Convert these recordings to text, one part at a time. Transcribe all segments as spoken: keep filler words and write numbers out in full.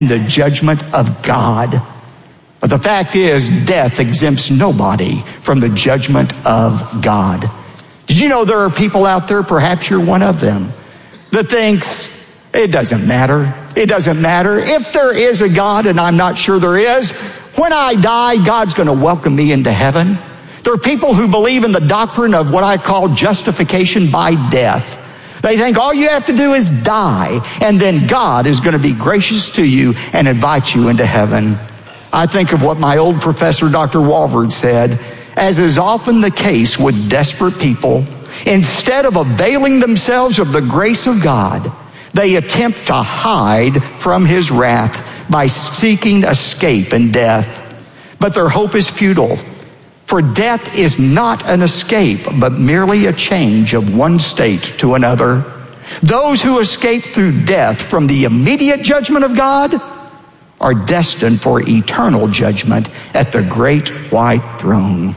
the judgment of God. But the fact is, death exempts nobody from the judgment of God. Did you know there are people out there, perhaps you're one of them, that thinks it doesn't matter. It doesn't matter. If there is a God, and I'm not sure there is, when I die, God's going to welcome me into heaven. There are people who believe in the doctrine of what I call justification by death. They think all you have to do is die, and then God is going to be gracious to you and invite you into heaven. I think of what my old professor, Doctor Walford, said, as is often the case with desperate people, instead of availing themselves of the grace of God, they attempt to hide from his wrath by seeking escape in death. But their hope is futile, for death is not an escape, but merely a change of one state to another. Those who escape through death from the immediate judgment of God are destined for eternal judgment at the great white throne.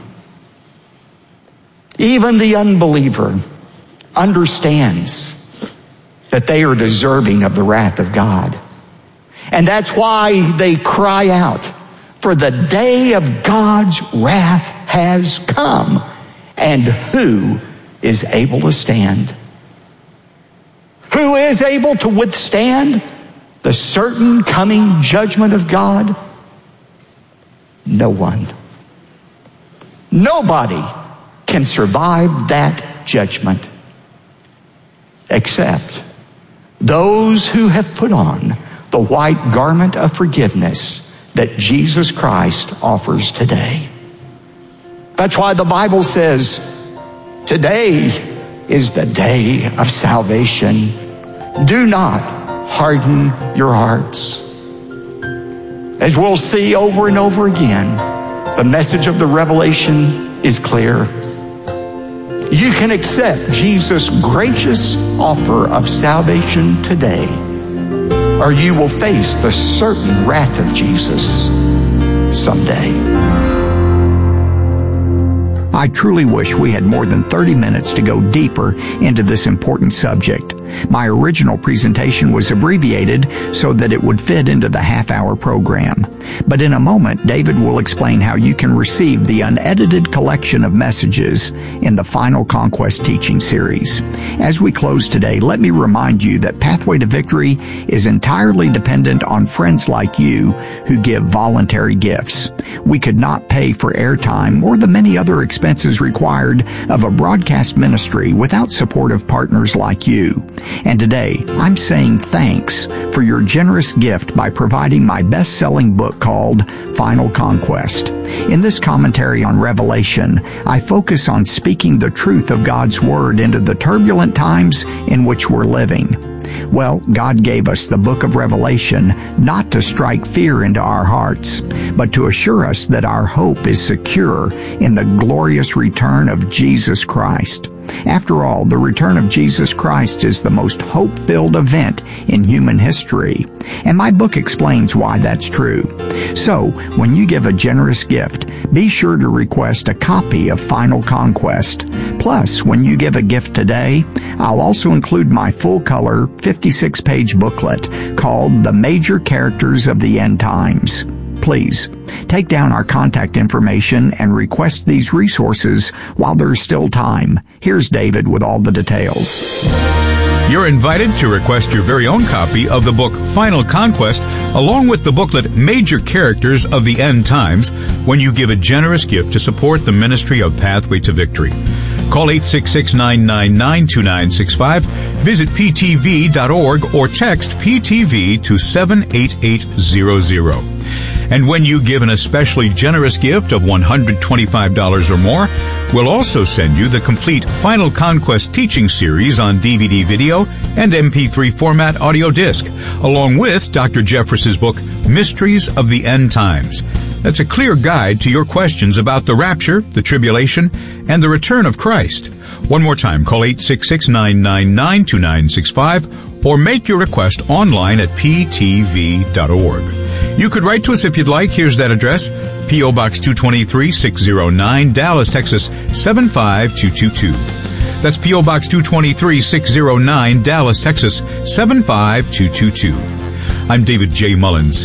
Even the unbeliever understands that they are deserving of the wrath of God. And that's why they cry out, for the day of God's wrath has come, and who is able to stand? Who is able to withstand the certain coming judgment of God? No one. Nobody can survive that judgment except those who have put on the white garment of forgiveness that Jesus Christ offers today. That's why the Bible says, today is the day of salvation. Do not harden your hearts. As we'll see over and over again, the message of the Revelation is clear. You can accept Jesus' gracious offer of salvation today, or you will face the certain wrath of Jesus someday. I truly wish we had more than thirty minutes to go deeper into this important subject. My original presentation was abbreviated so that it would fit into the half-hour program. But in a moment, David will explain how you can receive the unedited collection of messages in the Final Conquest teaching series. As we close today, let me remind you that Pathway to Victory is entirely dependent on friends like you who give voluntary gifts. We could not pay for airtime or the many other expenses required of a broadcast ministry without supportive partners like you. And today, I'm saying thanks for your generous gift by providing my best-selling book called Final Conquest. In this commentary on Revelation, I focus on speaking the truth of God's Word into the turbulent times in which we're living. Well, God gave us the book of Revelation not to strike fear into our hearts, but to assure us that our hope is secure in the glorious return of Jesus Christ. After all, the return of Jesus Christ is the most hope-filled event in human history, and my book explains why that's true. So, when you give a generous gift, be sure to request a copy of Final Conquest. Plus, when you give a gift today, I'll also include my full-color fifty-six page booklet called The Major Characters of the End Times. Please, take down our contact information and request these resources while there's still time. Here's David with all the details. You're invited to request your very own copy of the book Final Conquest, along with the booklet Major Characters of the End Times, when you give a generous gift to support the ministry of Pathway to Victory. Call eight six six, nine nine nine, two nine six five, visit p t v dot org, or text P T V to seven eight eight zero zero. And when you give an especially generous gift of one hundred twenty-five dollars or more, we'll also send you the complete Final Conquest teaching series on D V D video and M P three format audio disc, along with Doctor Jeffress's book, Mysteries of the End Times. That's a clear guide to your questions about the rapture, the tribulation, and the return of Christ. One more time, call eight six six, nine nine nine, two nine six five or make your request online at p t v dot org. You could write to us if you'd like. Here's that address: P O. Box two twenty-three, six oh nine, Dallas, Texas, seven five two two two. That's P O. Box two twenty-three, six oh nine, Dallas, Texas, seven five two two two. I'm David J. Mullins.